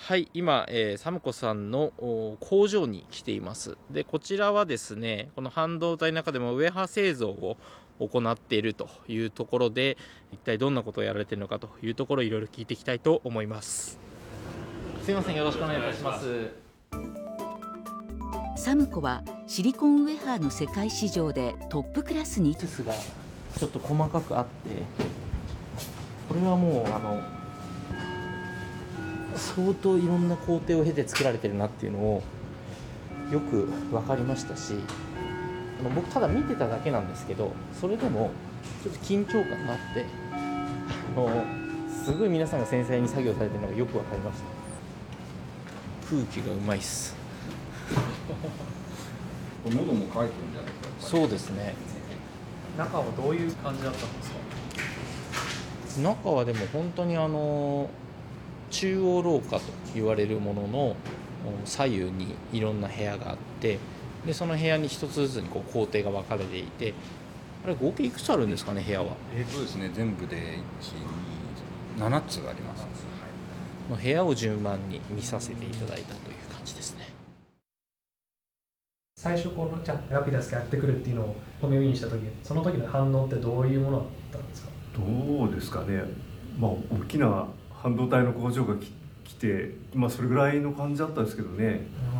はい、今、サムコさんの工場に来ています。で、こちらはですね、この半導体の中でもウェハ製造を行っているというところで、一体どんなことをやられているのかというところをいろいろ聞いていきたいと思います。すいません、よろしくお願いいたします。 サムコはシリコンウェハーの世界市場でトップクラスに。 スがちょっと細かくあって、これはもう相当いろんな工程を経て作られてるなっていうのをよく分かりましたし、僕ただ見てただけなんですけど、それでもちょっと緊張感があってすごい皆さんが繊細に作業されてるのがよく分かりました。空気がうまいっす。 喉も渇いてるんじゃないですか。 そうですね。 中はどういう感じだったんですか？ 中はでも本当に中央廊下と言われるものの左右にいろんな部屋があって、でその部屋に一つずつにこう工程が分かれていて、あれ合計いくつあるんですかね、部屋は。 ですね、全部で1、2、7つあります。 の部屋を順番に見させていただいたという感じですね。 最初このじゃあラピダスがやってくるっていうのをお耳にした時、その時の反応ってどういうものだったんですか？ どうですかね、大きな半導体の工場が来て、それぐらいの感じだったんですけどね。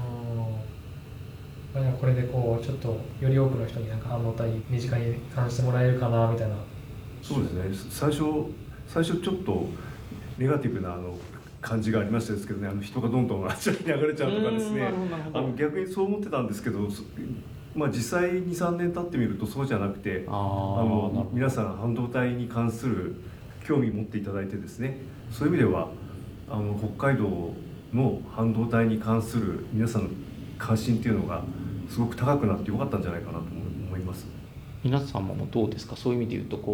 これでこうちょっとより多くの人になんか半導体身近に感じてもらえるかなみたいな。そうですね、最初ちょっとネガティブな感じがありましたですけどね、人がどんどんあちらに流れちゃうとかですね、逆にそう思ってたんですけど、実際 2,3 年経ってみるとそうじゃなくて、皆さん半導体に関する興味を持っていただいてですね、そういう意味では北海道の半導体に関する皆さんの関心っていうのがすごく高くなってよかったんじゃないかなと思います。 皆さんもどうですか、そういう意味で言うと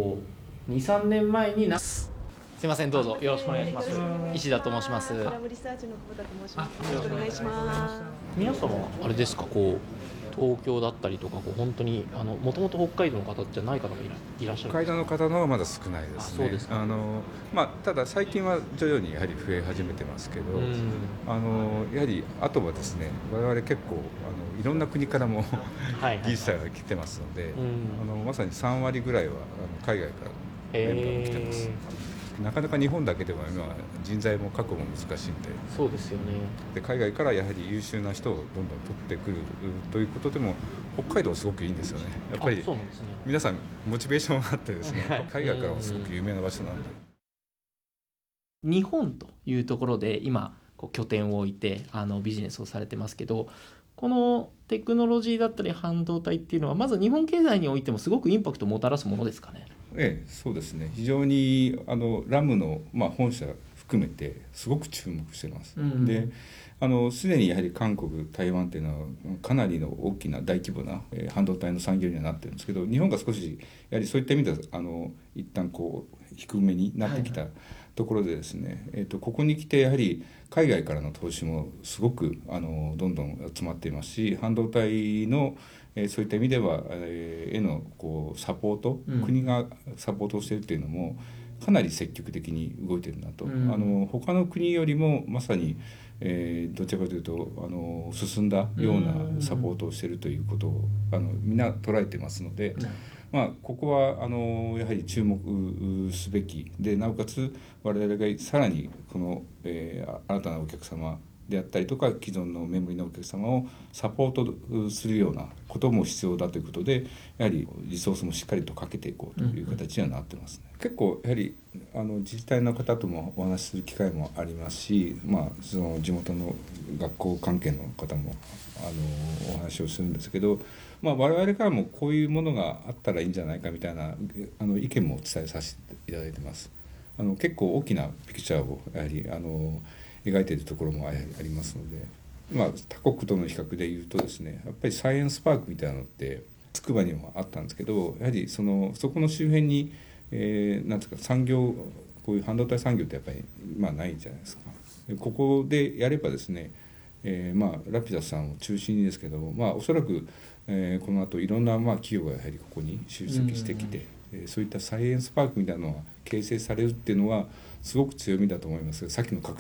2、3年前にすいません、どうぞよろしくお願いします。石田と申します。 コラムリサーチの久保田と申します。よろしくお願いします。 皆様あれですか、東京だったりとか本当にもともと北海道の方じゃない方もいらっしゃる。 北海道の方の方がまだ少ないですね。 そうですか。 ただ最近は徐々にやはり増え始めてますけど、やはりあとはですね、我々結構いろんな国からも技術者が来てますので、まさに3割ぐらいは海外からメンバーが来てます。なかなか日本だけでは今人材も確保も難しいんで。 そうですよね。 で海外からやはり優秀な人をどんどん取ってくるということでも北海道はすごくいいんですよね。やっぱり皆さんモチベーションがあってですね、海外からはすごく有名な場所なんで。 日本というところで今拠点を置いてビジネスをされてますけど、このテクノロジーだったり半導体っていうのはまず日本経済においてもすごくインパクトをもたらすものですかね。 そうですね。非常にラムの、本社含めてすごく注目しています。ですでにやはり韓国、台湾というのはかなりの大きな大規模な半導体の産業にはなってるんですけど、日本が少しやはりそういった意味では一旦低めになってきたところでですね、ここに来てやはり海外からの投資もすごくどんどん集まっていますし、半導体のそういった意味ではのサポート、国がサポートをしているというのもかなり積極的に動いているなと、他の国よりもまさに、どちらかというと進んだようなサポートをしているということをみんな捉えていますので、ここはやはり注目すべきで、なおかつ我々がさらにこの、新たなお客様であったりとか既存のメモリのお客様をサポートするようなことも必要だということで、やはりリソースもしっかりとかけていこうという形にはなってますね。結構やはり自治体の方ともお話しする機会もありますし、その地元の学校関係の方もお話をするんですけど、我々からもこういうものがあったらいいんじゃないかみたいな意見もお伝えさせていただいてます。結構大きなピクチャーをやはり描いているところもありますので、他国との比較でいうとですね、やっぱりサイエンスパークみたいなのって筑波にもあったんですけど、やはりそこの周辺に、なんですか、産業、こういう半導体産業ってやっぱりないじゃないですか。ここでやればですね、ラピダスさんを中心にですけど、おそらく、この後いろんな企業がやはりここに集積してきて、そういったサイエンスパークみたいなのが形成されるっていうのはすごく強みだと思います。さっきの拡